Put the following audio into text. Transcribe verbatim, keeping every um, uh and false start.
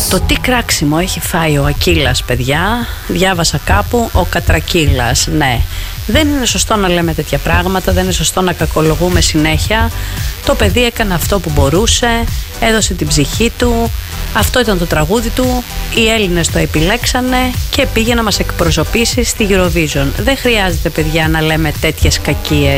Το τι κράξιμο έχει φάει ο Ακύλας, παιδιά, διάβασα κάπου, ο Κατρακύλας, ναι. Δεν είναι σωστό να λέμε τέτοια πράγματα, δεν είναι σωστό να κακολογούμε συνέχεια. Το παιδί έκανε αυτό που μπορούσε, έδωσε την ψυχή του, αυτό ήταν το τραγούδι του, οι Έλληνες το επιλέξανε και πήγε να μας εκπροσωπήσει στη Eurovision. Δεν χρειάζεται, παιδιά, να λέμε τέτοιες κακίες.